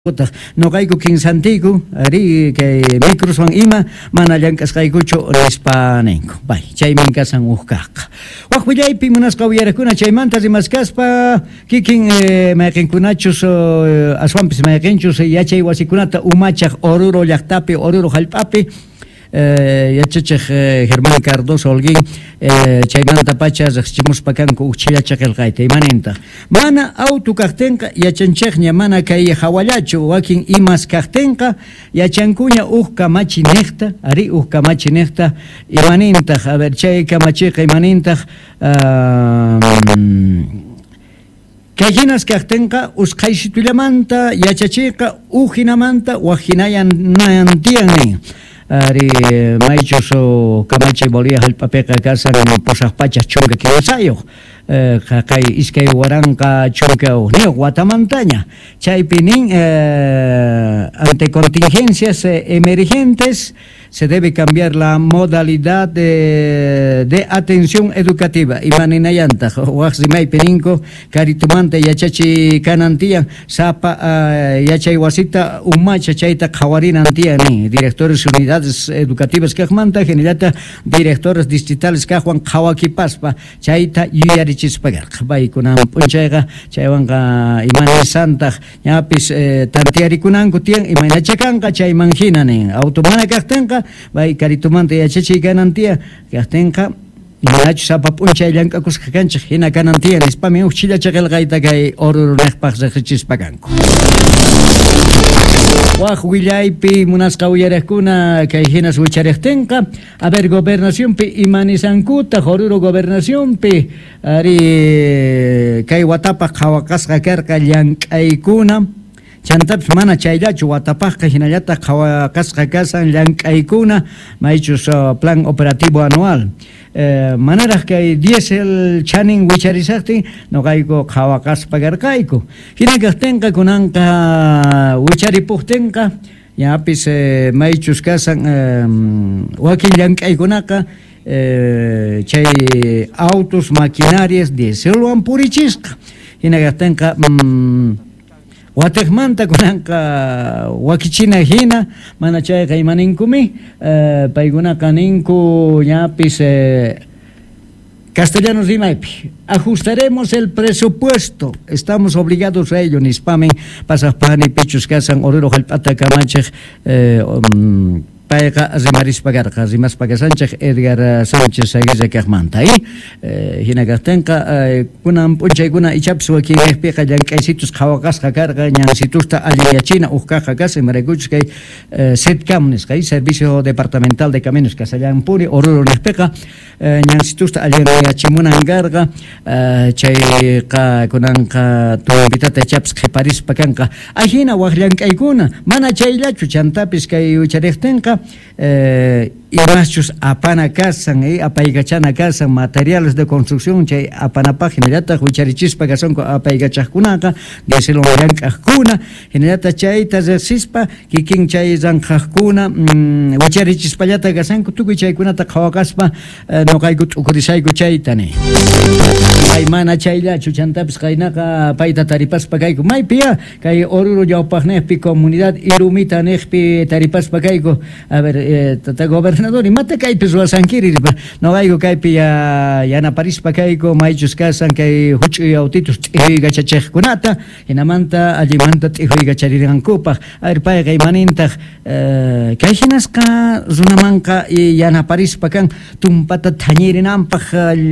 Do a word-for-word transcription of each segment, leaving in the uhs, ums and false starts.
No kayku kinsantiku ari kay microson ima mana llank'asqaykuchu nispaninku bay chaymi kasan uqkaqa waq willaypi munasqa wiyarakuna chaymanta rimaskaspa kikin eh, mayqinkunachus uh, aswanpis mayqinchus yachay wasikunata umachaq Oruro llaqtapi Oruro hallp'api Eh, yachachiq eh, Germán Cardoso Holguín eh, chaymanta pacha riqchimuspa kanku uchillachaqilqayta imanintaq mana auto kaqtinqa yachanchiqña mana kay hawallachu wakin imas kaqtinqa yachankuña uq kamachi niqta ari uq kamachi niqta imanintaq a ver chay kamachiqa imanintaq um, Kayhinas kaqtinqa usqaysitullamanta yachachiqa uhinamanta wajinayan nantiyan ari maychuso kamachay Bolivia hallp'apiqa kasan posaq pachas chunka kiwasayoq kay iskay waranqa chunka uqniyuq watamantaña chaypi nin ante contingencias emergentes se debe cambiar la modalidad de, de atención educativa imaninayantaq waqsimaypi ninku karitumanta yachachi kanantiyan sapa uh, yachay wasita umacha chayta qhawarinantiyan ni directores unidades educativas kaqmanta generata directores distritales kaqwan qhawakipaspa chayta yuyarichispakarqa baykunan p'unchayqa chaywanqa imanisantaq ñapis eh, tantiarikunanku tiyan imaynachakanqa chayman hina nin automana kaqtinqa bay karitumanta yachachiy kanantiya kaqtinqa Inachu sapa p'unchay llank'akusqa kanchik hina kanantiyan nispami uchillachaqilqayta kay Oruro niqpaq riqsichispa kanku waq willaypi munasqa wiyariqkuna kay hinas wichariqtinqa a ver gobernacionpi imanisankuta Oruro gobernacionpi ari kay watapaq qhawaqasqa karqa llank'aykuna chantapis mana chayllachu watapaqqa hinallata qhawaqasqa kasan llank'aykuna maychus uh, plan operativo anual eh, manaraq kay diesel chanin wicharisaqtin noqayku qhawaqaspa karqayku hina kaqtinqa kunanqa wicharipuqtinqa ñapis eh, maychus kasan eh, wakin llank'aykunaqa eh, chay autos maquinarias dieselwan purichisqa hina kaqtinqa mm, Watekmanta kunanqa wakichina hina mana chayqa imaninkumi eh, paykunaqa ninku ñapis eh, castellanos rimaypi ajustaremos el presupuesto estamos obligados a ello nispamen pasaqpani pichus kasan Oruro hallp'ata kamachiq eh, um, payqa rimarispakarqa rimaspakasanchik Edgar Sánchez Aguirre kaqmanta y eh, hina kaqtinqa eh, kunan p'unchaykuna ichapis wakinpiqa llank'aysitus qhawaqasqa karqa ñansitusta aliyachina uqkaqa kasi maraykuchus kay eh, SEDCAM nisqa Servicio Departamental de Caminos Casallampuri Oruro niqpiqa eh, ñansitusta aliyachimunan karqa eh, chayqa kunanqa tumpitata ichapis qhiparispa kanqa ahina waq llank'aykuna mana chayllachu chantapis kay wichariqtinqa Eh, imachus apana kasan eh, apaygachana kasan materiales de construcción chay apanapaq hinallata huicharichispa kasanku apaygachaqkunaqa dieselwan llank'aqkuna hinallata chayta riqsispa kikin chay llanqaqkuna mm, huicharichispallatta kasanku tukuy chaykunata qhawaqaspa eh, noqayku t'ukurisayku chaytani kay mana chayllachu chantapis qaynaqa payta taripaspa kayku maypiya kay Oruro ñawpaqniqpi comunidad Irumita niqpi taripaspa kayku a ver eh, tata gobernador imata kaypis ruwasankiri noqayku kaypi ya yanaparispa kayku maychus kasan kay huch'uy autitus t'ihuygachachiqkunata hinamanta allimanta t'ihuygacharirqankupaq a ver payqa imanintaq eh, kay hinasqa runamanqa yanaparispa kan tumpata thañirinanpaq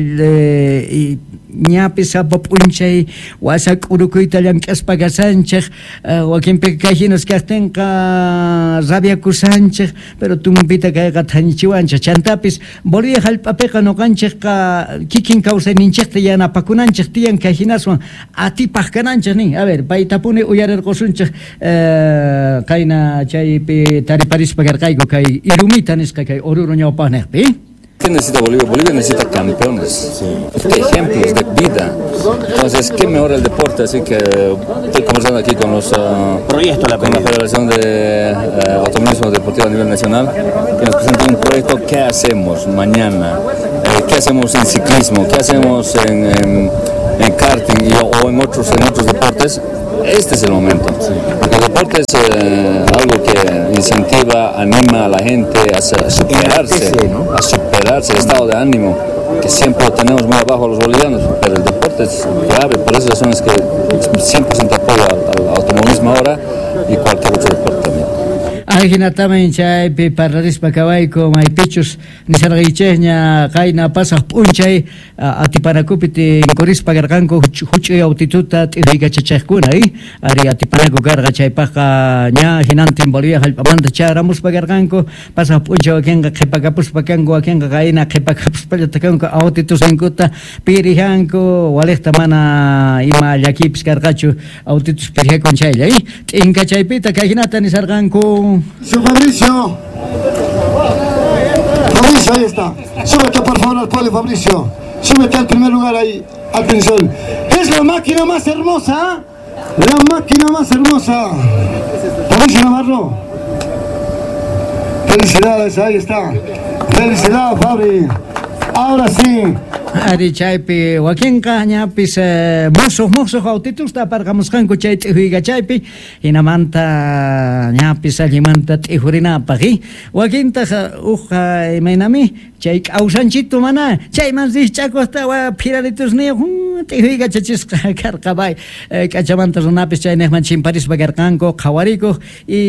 eh, ñapis sapa p'unchay wasa k'urukuyta llank'aspa kasanchik uh, wakinpiqa kay hinas kaqtinqa rabiakusanchik pero tumpita kayqa thañichiwanchik chantapis Bolivia hallp'apiqa noqanchikqa kikin kawsayninchikta yanapakunanchik tiyan kay hinaswan atipaq kananchik nin a ver paytapuni uyarirqusunchik uh, qayna chaypi tariparispa karqayku kay Irumita nisqa kay Oruro ñawpaqniqpi ¿Qué necesita Bolivia? Bolivia necesita campeones, sí. Ejemplos de vida. Entonces, ¿qué mejora el deporte? Así que estoy conversando aquí con los uh, proyectos, la, con la Federación de uh, Automovilismo Deportivo a nivel nacional, que nos presenta un proyecto. ¿Qué hacemos mañana? Eh, ¿Qué hacemos en ciclismo? ¿Qué hacemos en, en, en karting y, o en otros, en otros deportes? este es el momento. Porque el deporte es eh, algo que incentiva, anima a la gente a superarse, a superarse el estado de ánimo, que siempre lo tenemos muy abajo a los bolivianos, pero el deporte es clave, por esas razones que cien por ciento apoyo al, al automovilismo ahora y cualquier otro deporte también. Ajina también chay pi parrarispa kawayko maypichus nisargaychehña qayna pasaq p'unchay atipanakupiti inkurispa karqanku huch'uy autituta t'iriykachachiqkuna y ari atipanaku karqa chaypaqa ña hinantin Bolivia hallp'amanta charamuspa karqanku pasaq p'unchay wakinqa qhipakapuspa kanku wakinqa qayna qhipakapuspallata kanku autitusinkuta pirijanku waliqta mana ima llakipis karqachu autitus pirijakun chaylla y t'inka chaypita kay hinata nisarqanku. Su Fabricio. Fabricio, ahí está. Súbete por favor al podio, Fabricio. Súbete al primer lugar ahí. Atención. Es la máquina más hermosa. La máquina más hermosa. Fabricio Navarro. Felicidades, ahí está. Felicidades, Fabri. Ahora sí. Ari chaypi wakinqa ñapis musuq musuq autitus taparqamusqanku chay t'ihuyqa chaypi hinamanta ñapis allimanta t'ihurinaapaq wakintaq uqa imaynami chay k'awsanchito mana chayman rikch'akuqta phiraritusniyuq t'ihuyqa chachisqa karqa bay k'achamanta runapis chaynejman chimparispa karqanku qhawarikuq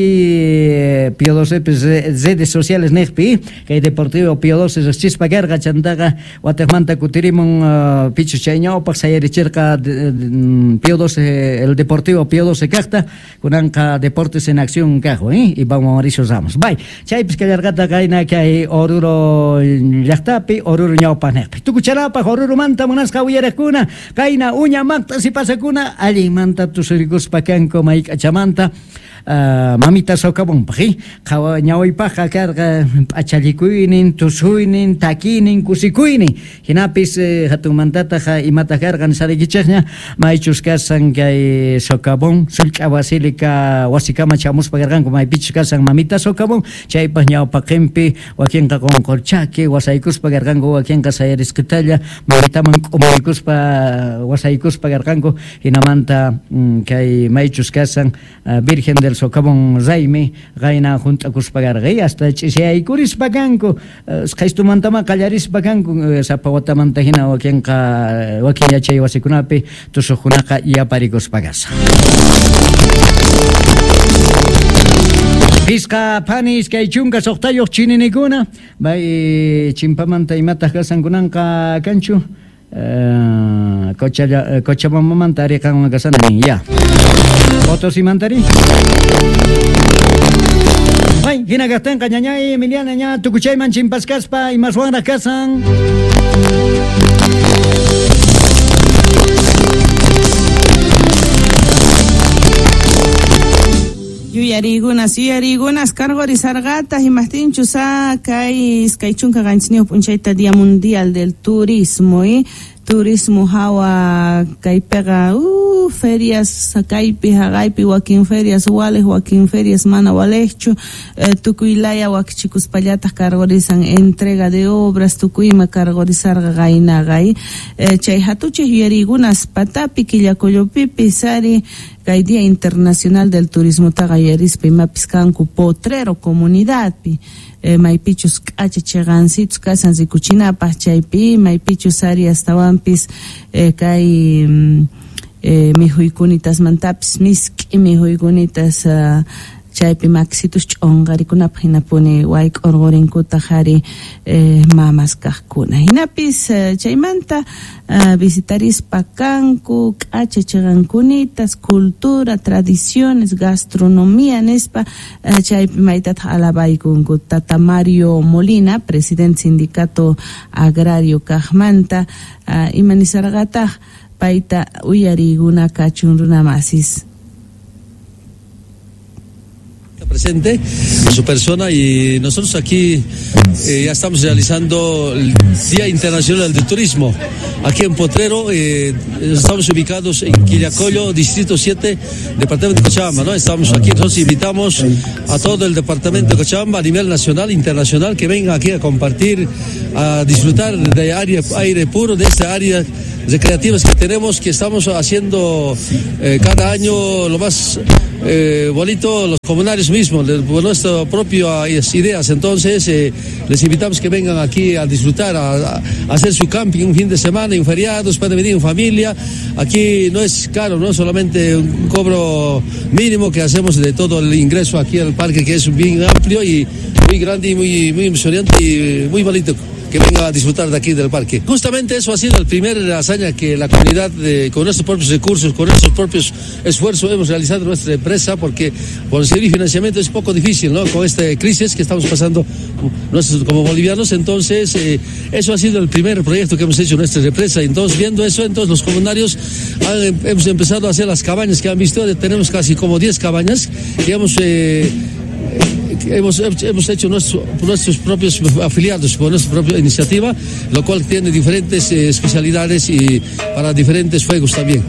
y Pío docepis redes sociales nejpi kay Deportivo Pío doce riqchispa karqa chantaqa watejmanta tirimun uh, pichu chayñawpaq sayarichirqa Pío doce el Deportivo Pío doce kaqta kunanqa Deportes en Acción kaqwa ¿eh? Y vamos Mauricio Ramos bay chaypis kallarqata qayna kay Oruro llaqtapi Oruro ñawpaq nejpi tukucharapaq Oruro manta munasqa uyariqkuna qayna uñamaqta sipasakuna allimanta tusurikuspa kanku may k'achamanta Uh, mamita sokabunpaq qawa ñawaypaqa karqa p'achalikuynin tusuynin takinin kusikuynin hinapis eh, hatunmantataq imata karqan sarikichaqña maychus kasan kay sokabun sullk'a wasiliqa wasikama chamuspa karqanku maypichus kasan mamita sokabun chaypaq ñawpaqinpi wakinqa qonqorchaki wasaykuspa karqanku wakinqa sayarisqitalla mamitaman q'umuykuspa wasaykuspa karqanku hinamanta mm, kay maychus kasan uh, Virgen del Socavón Raimi qayna juntakuspa karqa hasta ch'isiyaykurispa kanku qhaystumantama qallarispa kanku sapa watamanta hina wakinqa wakin yachay wasikunapi tusuqkunaqa yaparikuspa kasa. Pisqa panis kay chunka suqtayuq chininikuna bay chimpamanta imataq kasankunanqa kanchu Cochabamba ariqanwan kasananin ya Potosí mantari ay hina kaqtinqa ñañay Emiliana ña tukuchayman chimpaskaspa imaswanraq kasan yuyarigunas yuyarigunas kargorisarqata himastinchusa kay iskaychunka qanchis punchayta Día Mundial del Turismo y turismo hawa kaypiqa uh, ferias kaypi haqaypi wakin ferias wales wakin ferias mana walejchu eh, tukuylaya wakichikuspallataq kargorisan entrega de obras tukuyma kargorisarqa qaynaqay eh, chay hatuchis yuyarigunas patapi killakullupipi sari kay Día Internacional del Turismo taqa yarispa imapis kanku potrero comunidadpi eh, maypichus k'achachiqansitus kasan rikuchinapaq chaypi maypichus ari astawanpis eh, kay mm, eh, mihuykunitas mantapis misk'i mihuykunitas uh, chaypi maksitus ch'onqarikunapaq hinapuni wayk urqurinkuta qhari eh, mamas kaqkuna hinapis uh, chaymanta uh, visitarispa kanku k'achachiqankunitas cultura tradiciones gastronomía nispa uh, chaypi maytataq alabaykunku Tata Mario Molina presidente sindicato agrario kaqmanta uh, imanisarqataq payta uyariguna kachun runamasis presente su persona y nosotros aquí eh, ya estamos realizando el Día Internacional del Turismo aquí en Potrero. Eh, estamos ubicados en Quillacollo, Distrito siete, Departamento de Cochabamba, ¿no? Estamos aquí, entonces invitamos a todo el Departamento de Cochabamba a nivel nacional, internacional, que venga aquí a compartir, a disfrutar de aire, aire puro, de esta área recreativas que tenemos, que estamos haciendo eh, cada año lo más eh, bonito, los comunarios mismos, por nuestras propias ideas. Entonces, eh, les invitamos que vengan aquí a disfrutar, a, a hacer su camping un fin de semana, en feriados, pueden venir en familia. Aquí no es caro, no solamente un cobro mínimo que hacemos de todo el ingreso aquí al parque, que es bien amplio y muy grande y muy, muy emocionante y muy bonito, que venga a disfrutar de aquí del parque. Justamente eso ha sido el primer hazaña que la comunidad, de, con nuestros propios recursos, con nuestros propios esfuerzos, hemos realizado en nuestra empresa, porque conseguir financiamiento es poco difícil, ¿no? Con esta crisis que estamos pasando nosotros como bolivianos. Entonces, eh, eso ha sido el primer proyecto que hemos hecho en nuestra empresa. Entonces, viendo eso, entonces los comunarios han, hemos empezado a hacer las cabañas que han visto. Tenemos casi como diez cabañas que hemos... Eh, Hemos, hemos hecho nuestro, nuestros propios afiliados por nuestra propia iniciativa, lo cual tiene diferentes eh, especialidades y para diferentes fuegos también.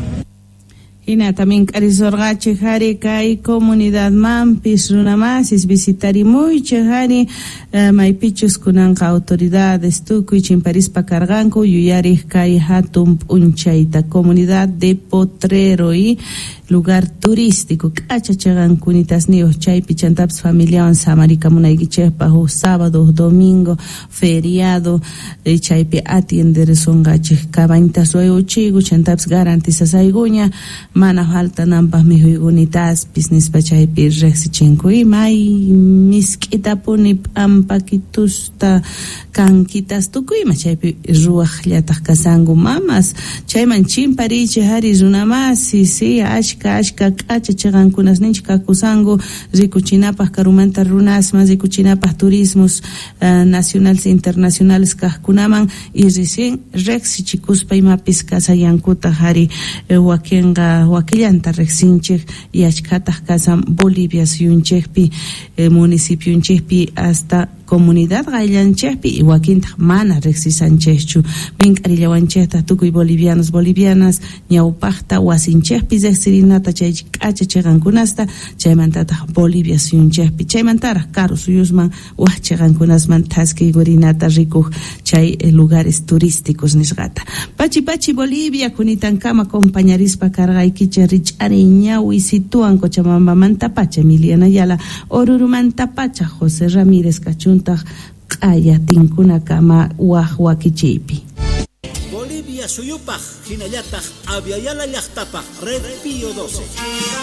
Hina también Carisorga Chejari Kai Comunidad Mampis Runamasis visitari muy Chejari uh, Maipichus Kunanka autoridades Tukuy Chimparispa Carganco Yuyari Kai Hatum Unchaita Comunidad de Potrero y lugar turístico Cachachagan Kunitas Nios Chay Pichantaps familia en Samarica Munaigiche bajo sábado, domingo, feriado, Chaype atiende resongache Cabañtas Luego Chigu Chantaps garantiza Saiguña mana falta nampas mihuyunitas business Chaype Rexichinko y May Miskita Puni Ampakitusta Kankitas Tukui Chaype Ruajliatas Kasangu Mamas Chayman Chimpari Chehari Runamas si si Ashka Ashka Kacha Chagankunas Ninchka Kusango Rikuchinapas Karumanta Runasmas Rikuchinapas Turismos uh, nacionales e internacionales Kahkunaman y recién Rexichikuspa y Mapis Kasayankuta Hari Wakenga Wakillanta Rexinchek y Ashkatas Kasam Bolivia Siunchekpi eh, municipio Unchekpi hasta comunidad Gaillanchekpi y Wakinta Mana Rexisanchechu Minkarillawanchekta Tukuy bolivianos bolivianas Ñaupakta Wasinchekpi Zexirinata Chay Kacha Chegankunasta Chaymantata Bolivia Siunchekpi Chaymantara Caro Suyusman Wachegankunasman Taski Gurinata Riku Chay eh, lugares turísticos Nisgata Pachi Pachi Bolivia Kunitankama compañarispa Cargaikiche Richari Ñawi Situan Cochabamba Mantapacha Emiliana Yala Oruru Mantapacha José Ramírez Cachun Kaya tinkuna kama wahwakichipi. Bolivia suyupaj, hinallataj, aviala llaqtapaj, Red Pío doce.